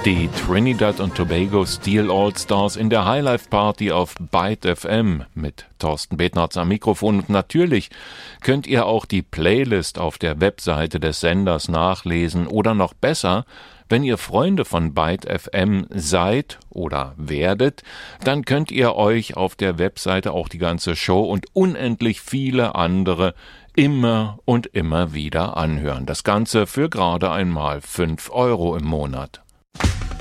Die Trinidad und Tobago Steel All-Stars in der Highlife Party auf Byte FM mit Thorsten Betnarz am Mikrofon. Und natürlich könnt ihr auch die Playlist auf der Webseite des Senders nachlesen oder noch besser, wenn ihr Freunde von Byte FM seid oder werdet, dann könnt ihr euch auf der Webseite auch die ganze Show und unendlich viele andere immer und immer wieder anhören. Das Ganze für gerade einmal 5 € im Monat.